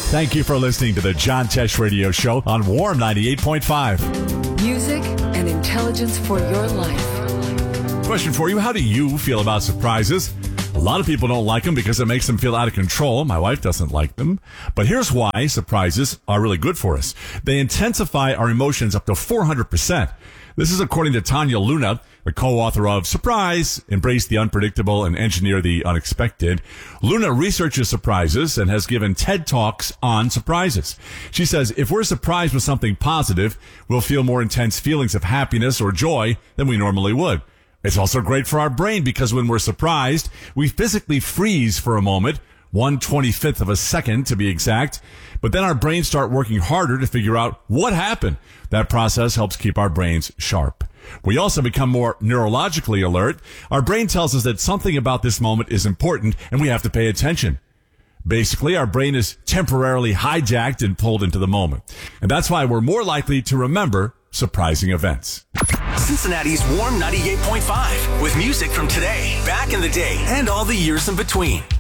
Thank you for listening to the John Tesh Radio Show on Warm 98.5. Music and intelligence for your life. Question for you. How do you feel about surprises? A lot of people don't like them because it makes them feel out of control. My wife doesn't like them. But here's why surprises are really good for us. They intensify our emotions up to 400%. This is according to Tanya Luna, the co-author of Surprise, Embrace the Unpredictable and Engineer the Unexpected. Luna researches surprises and has given TED Talks on surprises. She says, if we're surprised with something positive, we'll feel more intense feelings of happiness or joy than we normally would. It's also great for our brain because when we're surprised, we physically freeze for a moment, 1/25th of a second to be exact, but then our brains start working harder to figure out what happened. That process helps keep our brains sharp. We also become more neurologically alert. Our brain tells us that something about this moment is important and we have to pay attention. Basically, our brain is temporarily hijacked and pulled into the moment. And that's why we're more likely to remember surprising events. Cincinnati's Warm 98.5 with music from today, back in the day, and all the years in between.